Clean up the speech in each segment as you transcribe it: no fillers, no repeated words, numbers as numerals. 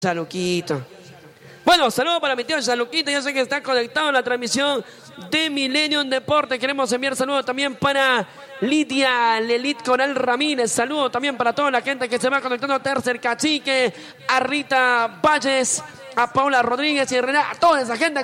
Chaluquito. Bueno, saludos para mi tío Chaluquito. Yo sé que está conectado a la transmisión de Millennium Deporte. Queremos enviar saludos también para Lidia Lelit Coral Ramírez. Saludos también para toda la gente que se va conectando a Tercer Cacique, a Rita Valles, a Paula Rodríguez y a toda esa gente.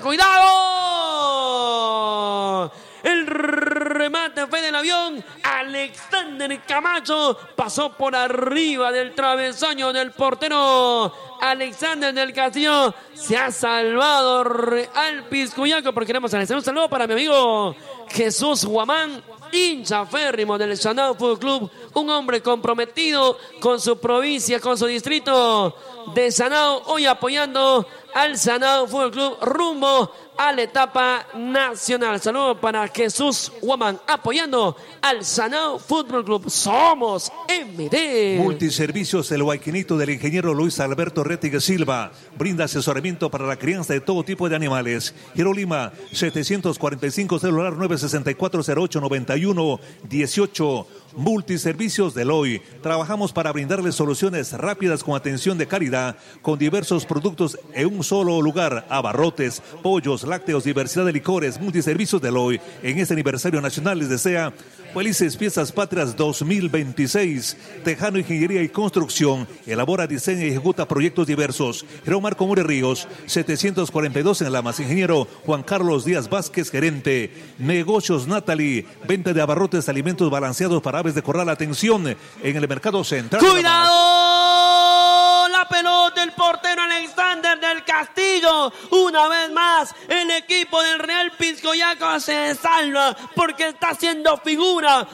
¡Cuidado! El remate fue del avión. Alexander Camacho pasó por arriba del travesaño del portero. Alexander del Castillo se ha salvado Real Piscuyaco, porque queremos hacer un saludo para mi amigo Jesús Guamán, hincha férrimo del Sanao Fútbol Club, un hombre comprometido con su provincia, con su distrito de Sanao, hoy apoyando al Sanao Fútbol Club rumbo a la etapa nacional. Saludos para Jesús Guamán, apoyando al Sanao Fútbol Club. Somos MD. Multiservicios El Huayquinito del ingeniero Luis Alberto Rettigue Silva. Brinda asesoramiento para la crianza de todo tipo de animales. Giro Lima, 745, celular 964-0891-18. Multiservicios Deloy. Trabajamos para brindarles soluciones rápidas con atención de calidad, con diversos productos en un solo lugar. Abarrotes, pollos, lácteos, diversidad de licores. Multiservicios Deloy. En este aniversario nacional les desea felices fiestas patrias 2026. Tejano Ingeniería y Construcción. Elabora, diseña y ejecuta proyectos diversos. Gerón Marco Muri Ríos, 742 en Lamas. Ingeniero Juan Carlos Díaz Vázquez, gerente. Negocios Natalie. Venta de abarrotes, alimentos balanceados para aves de corral. Atención en el mercado central. ¡Cuidado! La pelota, el portero Alexander del Castillo. Una vez más, el equipo del Real Piscoyaco se salva porque está haciendo figura.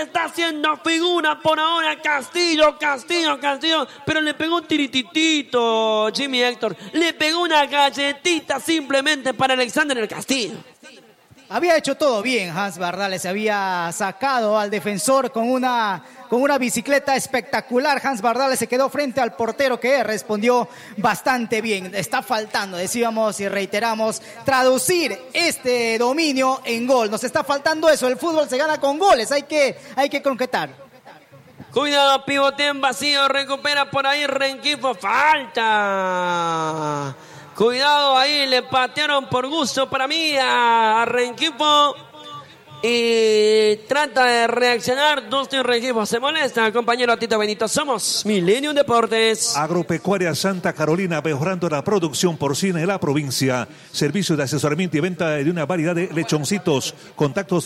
Por ahora Castillo. Pero le pegó un tirititito, Jimmy Héctor. Le pegó una galletita simplemente para Alexander del Castillo. Había hecho todo bien Hans Bardales, había sacado al defensor con una bicicleta espectacular. Hans Bardales se quedó frente al portero, que respondió bastante bien. Está faltando, decíamos y reiteramos, traducir este dominio en gol. Nos está faltando eso, el fútbol se gana con goles, hay que concretar. Cuidado, pivote en vacío, recupera por ahí Renquifo, falta. Cuidado, ahí le patearon por gusto para mí a Renquifo. Y trata de reaccionar Dustin Renquifo. Se molesta, compañero Tito Benito. Somos Millennium Deportes. Agropecuaria Santa Carolina, mejorando la producción porcina en la provincia. Servicio de asesoramiento y venta de una variedad de lechoncitos. Contactos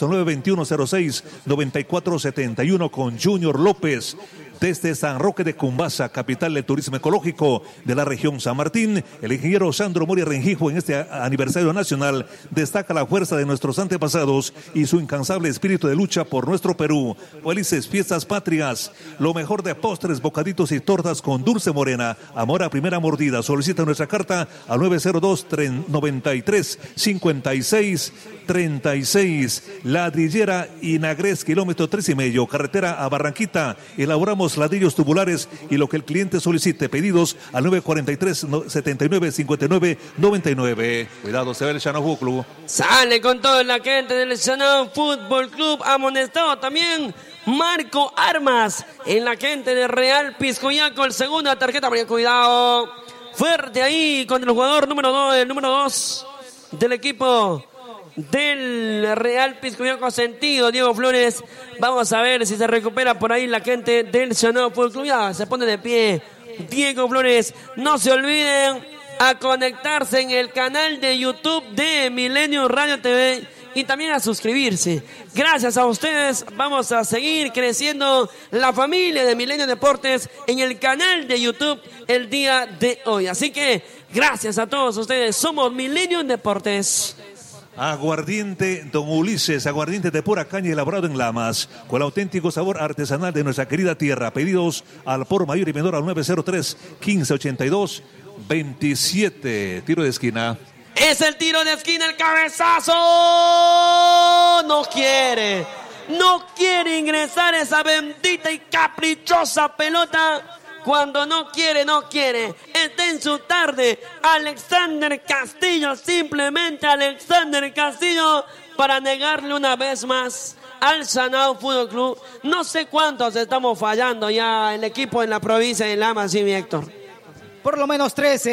921-06-9471 con Junior López. Desde San Roque de Cumbasa, capital del turismo ecológico de la región San Martín, el ingeniero Sandro Mori Rengifo en este aniversario nacional destaca la fuerza de nuestros antepasados y su incansable espíritu de lucha por nuestro Perú. Felices fiestas patrias, lo mejor de postres, bocaditos y tortas con dulce morena. Amor a primera mordida. Solicita nuestra carta al 902-93-56-36. Ladrillera Inagres, kilómetro 3,5, carretera a Barranquita. Elaboramos ladrillos tubulares y lo que el cliente solicite. Pedidos al 943-79-59-99. Cuidado, se ve el Sanao Fútbol Club. Sale con toda la gente del Sanao Fútbol Club. Amonestado también Marco Armas en la gente de Real Piscoyaco. El segunda tarjeta. Cuidado. Fuerte ahí con el jugador número 2 del equipo del Real Piscoyaco, sentido Diego Flores. Vamos a ver si se recupera por ahí la gente del Sanao Fútbol Club. Ya se pone de pie Diego Flores. No se olviden a conectarse en el canal de YouTube de Millennium Radio TV y también a suscribirse. Gracias a ustedes vamos a seguir creciendo la familia de Millennium Deportes en el canal de YouTube el día de hoy. Así que gracias a todos ustedes. Somos Millennium Deportes. Aguardiente Don Ulises, aguardiente de pura caña elaborado en Lamas, con el auténtico sabor artesanal de nuestra querida tierra. Pedidos al por mayor y menor al 903-1582-27. Tiro de esquina. Es el tiro de esquina, el cabezazo. No quiere ingresar esa bendita y caprichosa pelota. Cuando no quiere. Está en su tarde. Alexander Castillo, simplemente Alexander Castillo, para negarle una vez más al Sanao Fútbol Club. No sé cuántos estamos fallando ya el equipo en la provincia de Lamas, sí, mi Héctor. por lo menos 13.